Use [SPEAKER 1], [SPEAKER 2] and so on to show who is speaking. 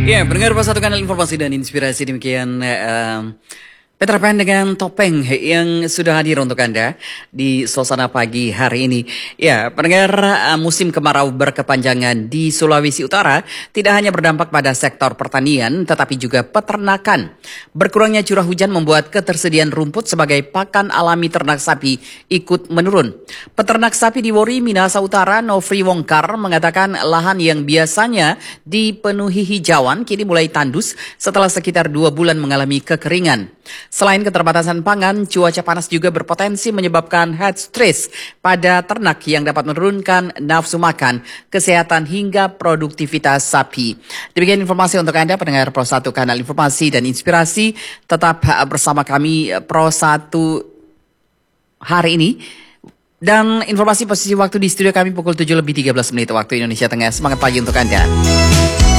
[SPEAKER 1] Ya, pendengar Pas Satu Kanal Informasi dan Inspirasi demikian Peter Pan dengan topeng yang sudah hadir untuk Anda di suasana pagi hari ini. Ya, pendengar, musim kemarau berkepanjangan di Sulawesi Utara tidak hanya berdampak pada sektor pertanian tetapi juga peternakan. Berkurangnya curah hujan membuat ketersediaan rumput sebagai pakan alami ternak sapi ikut menurun. Peternak sapi di Wori, Minahasa Utara, Nofri Wongkar mengatakan lahan yang biasanya dipenuhi hijauan kini mulai tandus setelah sekitar 2 bulan mengalami kekeringan. Selain keterbatasan pangan, cuaca panas juga berpotensi menyebabkan head stress pada ternak yang dapat menurunkan nafsu makan, kesehatan hingga produktivitas sapi. Demikian informasi untuk Anda pendengar Pro 1 Kanal Informasi dan Inspirasi. Tetap bersama kami Pro 1 hari ini. Dan informasi posisi waktu di studio kami pukul 7 lebih 13 menit waktu Indonesia Tengah. Semangat pagi untuk Anda.